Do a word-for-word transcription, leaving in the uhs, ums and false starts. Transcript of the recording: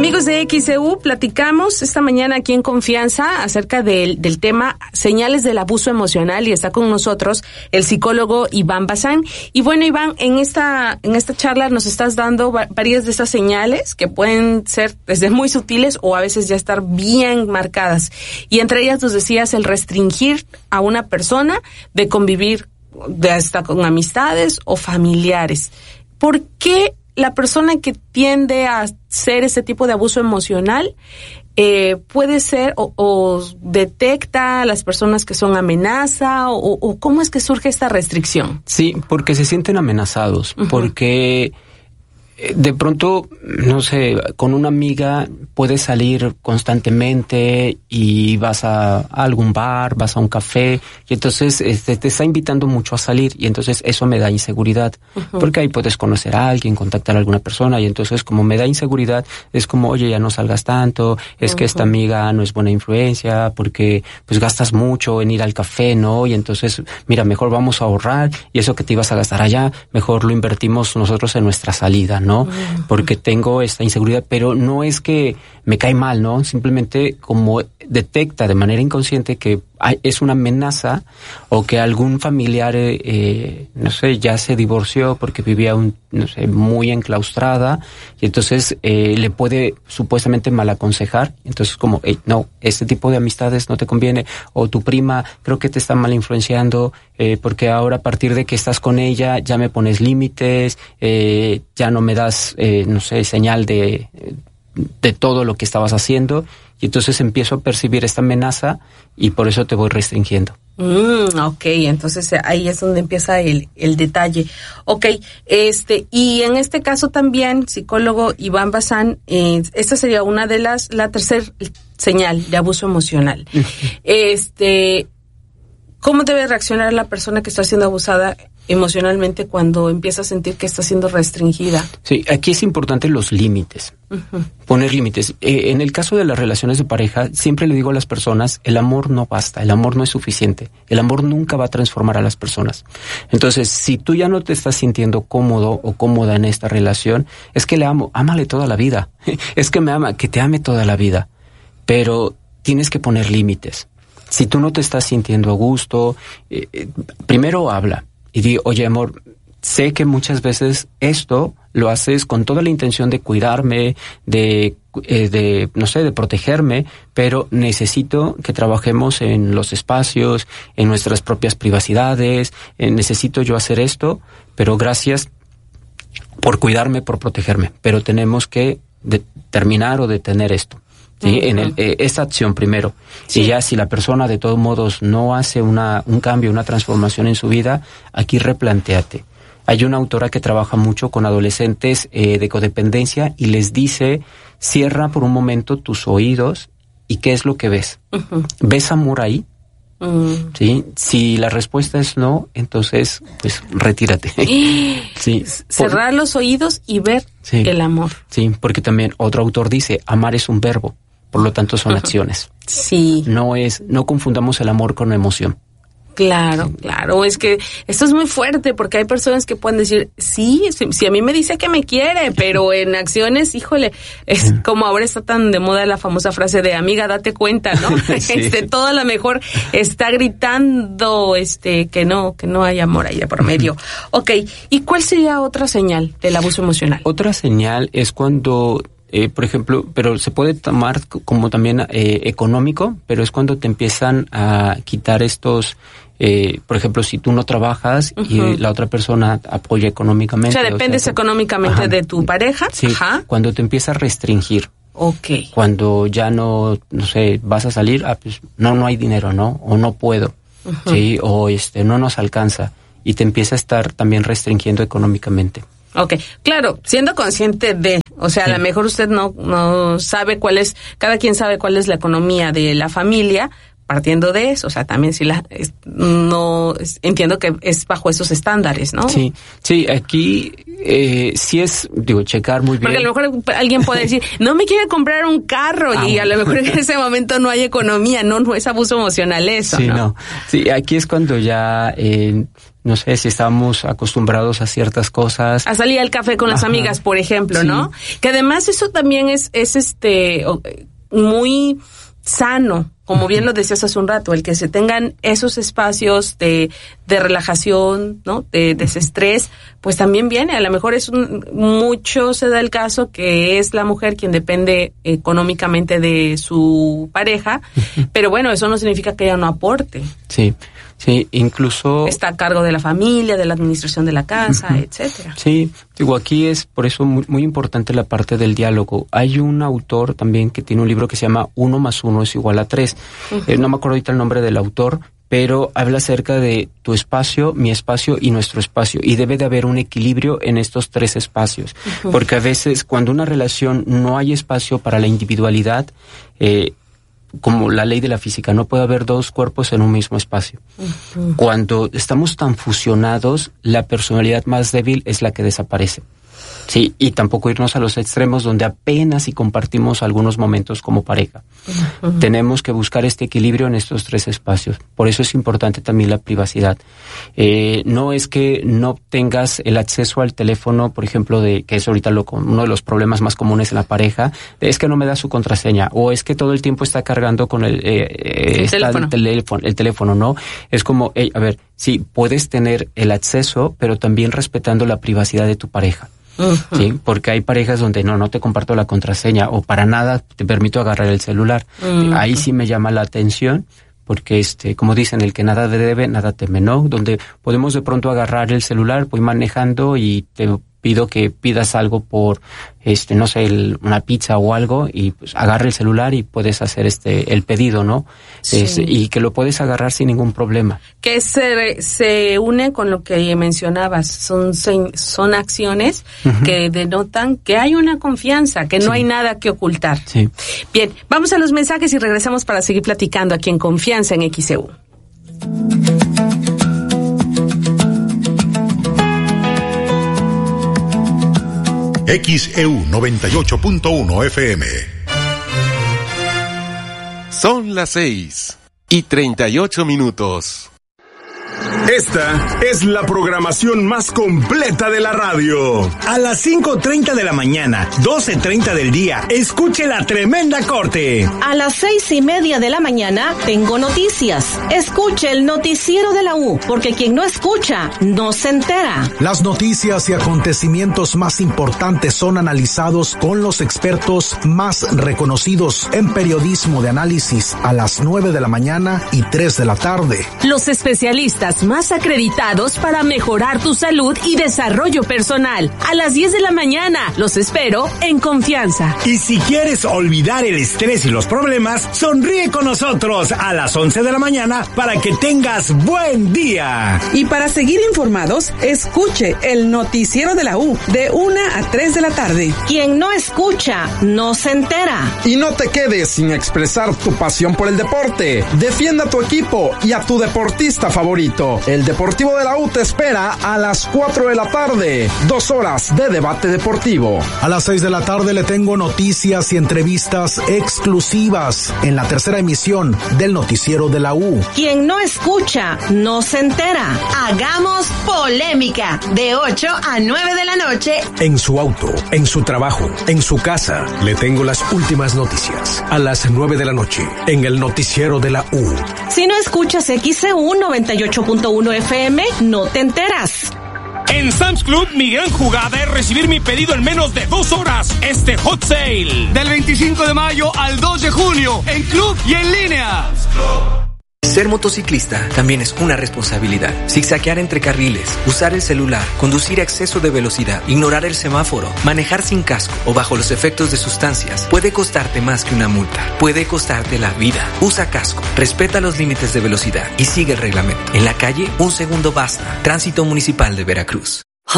Amigos de X E U, platicamos esta mañana aquí en Confianza acerca del, del tema señales del abuso emocional y está con nosotros el psicólogo Iván Bazán. Y bueno, Iván, en esta en esta charla nos estás dando varias de esas señales que pueden ser desde muy sutiles o a veces ya estar bien marcadas. Y entre ellas nos decías el restringir a una persona de convivir de hasta con amistades o familiares. ¿Por qué la persona que tiende a hacer ese tipo de abuso emocional eh, puede ser o, o detecta a las personas que son amenaza o, o cómo es que surge esta restricción? Sí, porque se sienten amenazados, uh-huh. porque de pronto, no sé, con una amiga puedes salir constantemente y vas a, a algún bar, vas a un café y entonces este, te está invitando mucho a salir y entonces eso me da inseguridad, uh-huh. porque ahí puedes conocer a alguien, contactar a alguna persona y entonces como me da inseguridad es como, oye, ya no salgas tanto, es uh-huh. que esta amiga no es buena influencia porque pues gastas mucho en ir al café, ¿no? Y entonces, mira, mejor vamos a ahorrar y eso que te ibas a gastar allá, mejor lo invertimos nosotros en nuestra salida, ¿no? Porque tengo esta inseguridad, pero no es que me cae mal, ¿no? Simplemente como detecta de manera inconsciente que hay, es una amenaza o que algún familiar, eh, no sé, ya se divorció porque vivía un, no sé, muy enclaustrada y entonces eh, le puede supuestamente mal aconsejar. Entonces como, hey, no, este tipo de amistades no te conviene o tu prima creo que te está mal influenciando eh, porque ahora a partir de que estás con ella ya me pones límites, eh, ya no me das, eh, no sé, señal de... de todo lo que estabas haciendo y entonces empiezo a percibir esta amenaza y por eso te voy restringiendo. Mm, ok, entonces ahí es donde empieza el, el detalle. Ok, este, y en este caso también, psicólogo Iván Bazán, eh, esta sería una de las, la tercera señal de abuso emocional. este, ¿cómo debe reaccionar la persona que está siendo abusada emocionalmente cuando empieza a sentir que está siendo restringida? Sí, aquí es importante los límites, uh-huh. poner límites. Eh, en el caso de las relaciones de pareja, siempre le digo a las personas, el amor no basta, el amor no es suficiente, el amor nunca va a transformar a las personas. Entonces, si tú ya no te estás sintiendo cómodo o cómoda en esta relación, es que le amo, ámale toda la vida, es que me ama, que te ame toda la vida, pero tienes que poner límites. Si tú no te estás sintiendo a gusto, eh, eh, primero habla. Y di, oye, amor, sé que muchas veces esto lo haces con toda la intención de cuidarme, de, eh, de, no sé, de protegerme, pero necesito que trabajemos en los espacios, en nuestras propias privacidades, eh, necesito yo hacer esto, pero gracias por cuidarme, por protegerme, pero tenemos que de, terminar o detener esto. Sí, uh-huh. en el, eh, esta acción primero. Sí. Y ya si la persona de todos modos no hace una, un cambio, una transformación en su vida, aquí replantéate. Hay una autora que trabaja mucho con adolescentes eh, de codependencia y les dice, cierra por un momento tus oídos y ¿qué es lo que ves? Uh-huh. ¿Ves amor ahí? Uh-huh. ¿Sí? Si la respuesta es no, entonces pues retírate. Sí. Cerrar por... los oídos y ver sí. el amor. Sí, porque también otro autor dice, amar es un verbo. Por lo tanto, son uh-huh. acciones. Sí. No es, no confundamos el amor con la emoción. Claro, claro. Es que esto es muy fuerte porque hay personas que pueden decir, sí, si, si a mí me dice que me quiere, pero en acciones, híjole, es como ahora está tan de moda la famosa frase de amiga, date cuenta, ¿no? Sí. Este, todo a lo mejor está gritando, este, que no, que no hay amor ahí de por medio. Ok. ¿Y cuál sería otra señal del abuso emocional? Otra señal es cuando Eh, por ejemplo, pero se puede tomar como también eh, económico, pero es cuando te empiezan a quitar estos, eh, por ejemplo, si tú no trabajas uh-huh. y la otra persona apoya económicamente. O sea, dependes o sea, económicamente ajá. de tu pareja. Sí, ajá. Cuando te empieza a restringir. Okay. Cuando ya no, no sé, vas a salir, ah, pues no, no hay dinero, ¿no? O no puedo, uh-huh. sí, o este, no nos alcanza. Y te empieza a estar también restringiendo económicamente. Okay, claro, siendo consciente de, o sea, sí. a lo mejor usted no, no sabe cuál es, cada quien sabe cuál es la economía de la familia, partiendo de eso, o sea, también si la, es, no, es, entiendo que es bajo esos estándares, ¿no? Sí, sí, aquí eh, sí es, digo, checar muy bien. Porque a lo mejor alguien puede decir, no me quiere comprar un carro ah, y a lo mejor en ese momento no hay economía, no, no es abuso emocional eso, sí, ¿no? no, sí, aquí es cuando ya... Eh, no sé, si estábamos acostumbrados a ciertas cosas. A salir al café con las Ajá. amigas, por ejemplo, sí. ¿no? Que además eso también es, es este, muy sano, como bien lo decías hace un rato, el que se tengan esos espacios de, de relajación, ¿no? De desestrés, pues también viene, a lo mejor es un, mucho se da el caso que es la mujer quien depende económicamente de su pareja, pero bueno, eso no significa que ella no aporte. Sí. Sí, incluso... Está a cargo de la familia, de la administración de la casa, uh-huh. etcétera. Sí, digo, aquí es por eso muy, muy importante la parte del diálogo. Hay un autor también que tiene un libro que se llama Uno más uno es igual a tres. Uh-huh. Eh, no me acuerdo ahorita el nombre del autor, pero habla acerca de tu espacio, mi espacio y nuestro espacio. Y debe de haber un equilibrio en estos tres espacios. Uh-huh. Porque a veces cuando una relación no hay espacio para la individualidad, eh, como la ley de la física, no puede haber dos cuerpos en un mismo espacio. Uh-huh. Cuando estamos tan fusionados, la personalidad más débil es la que desaparece. Sí, y tampoco irnos a los extremos donde apenas si compartimos algunos momentos como pareja. Uh-huh. Tenemos que buscar este equilibrio en estos tres espacios. Por eso es importante también la privacidad. Eh, no es que no tengas el acceso al teléfono, por ejemplo, de que es ahorita lo, uno de los problemas más comunes en la pareja, es que no me da su contraseña, o es que todo el tiempo está cargando con el, eh, el, está teléfono. El, teléfono, el teléfono, ¿no? Es como, hey, a ver, sí, puedes tener el acceso, pero también respetando la privacidad de tu pareja. Uh-huh. Sí, porque hay parejas donde no, no te comparto la contraseña o para nada te permito agarrar el celular. Uh-huh. Ahí sí me llama la atención porque, este, como dicen, el que nada debe, nada teme, ¿no? Donde podemos de pronto agarrar el celular, voy manejando y te pido que pidas algo por, este, no sé, el, una pizza o algo y pues agarra el celular y puedes hacer este, el pedido, ¿no? Sí. Es, y que lo puedes agarrar sin ningún problema. Que se, se une con lo que mencionabas, son, son acciones uh-huh. que denotan que hay una confianza, que no sí. hay nada que ocultar. Sí. Bien, vamos a los mensajes y regresamos para seguir platicando aquí en Confianza en X E U. X E U noventa y ocho punto uno F M. Son las seis y treinta y ocho minutos. Esta es la programación más completa de la radio. A las cinco treinta de la mañana, doce treinta del día, escuche La Tremenda Corte. A las seis y media de la mañana, tengo noticias. Escuche el noticiero de la U, porque quien no escucha, no se entera. Las noticias y acontecimientos más importantes son analizados con los expertos más reconocidos en periodismo de análisis a las nueve de la mañana y tres de la tarde. Los especialistas más acreditados para mejorar tu salud y desarrollo personal. A las diez de la mañana, los espero en Confianza. Y si quieres olvidar el estrés y los problemas, sonríe con nosotros a las once de la mañana para que tengas buen día. Y para seguir informados, escuche el noticiero de la U de una a tres de la tarde. Quien no escucha, no se entera. Y no te quedes sin expresar tu pasión por el deporte. Defienda a tu equipo y a tu deportista favorito. El Deportivo de la U te espera a las cuatro de la tarde. Dos horas de debate deportivo. A las seis de la tarde le tengo noticias y entrevistas exclusivas en la tercera emisión del noticiero de la U. Quien no escucha, no se entera. Hagamos polémica de ocho a nueve de la noche. En su auto, en su trabajo, en su casa, le tengo las últimas noticias. A las nueve de la noche, en el noticiero de la U. Si no escuchas X E U noventa y ocho punto uno F M, no te enteras. En Sam's Club, mi gran jugada es recibir mi pedido en menos de dos horas. Este Hot Sale. Del veinticinco de mayo al dos de junio, en club y en línea. Ser motociclista también es una responsabilidad. Zigzaguear entre carriles, usar el celular, conducir a exceso de velocidad, ignorar el semáforo, manejar sin casco o bajo los efectos de sustancias puede costarte más que una multa. Puede costarte la vida. Usa casco, respeta los límites de velocidad y sigue el reglamento. En la calle, un segundo basta. Tránsito Municipal de Veracruz.